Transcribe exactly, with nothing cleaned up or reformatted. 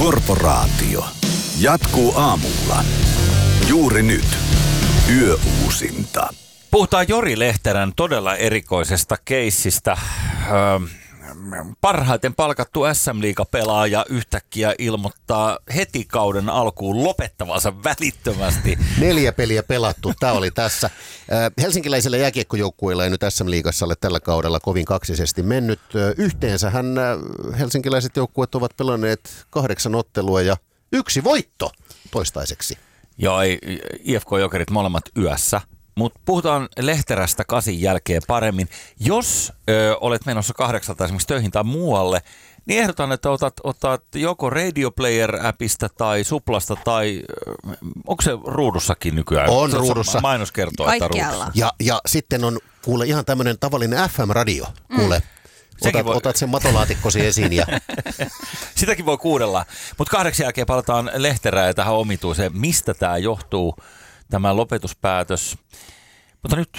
Korporaatio jatkuu aamulla. Juuri nyt. Yöuusinta. Puhutaan Jori Lehterän todella erikoisesta keissistä. Öö, parhaiten palkattu S M-liigapelaaja yhtäkkiä ilmoittaa heti kauden alkuun lopettavansa välittömästi. Neljä peliä pelattu, tämä oli tässä. Helsinkiläisillä jääkiekkojoukkueilla ei nyt S M-liigassa ole tällä kaudella kovin kaksisesti mennyt. Yhteensähän helsinkiläiset joukkueet ovat pelanneet kahdeksan ottelua ja yksi voitto toistaiseksi. Joo, I F K-jokerit molemmat yössä. Mutta puhutaan Lehterästä kasin jälkeen paremmin. Jos ö, olet menossa kahdeksalta esimerkiksi töihin tai muualle, niin ehdotan, että otat, otat joko Radio Player-appista tai Suplasta tai ö, onko se ruudussakin nykyään? On se, ruudussa. Mainos kertoo, Kaikkialla. että ruudussa. Ja, ja sitten on kuule ihan tämmöinen tavallinen F M-radio. Kuule, mm. otat, voi... otat sen matolaatikkosi esiin ja... Sitäkin voi kuudella. Mutta kahdeksan jälkeen palataan Lehterään ja tähän omituiseen. Mistä tämä johtuu, tämä lopetuspäätös? Mutta nyt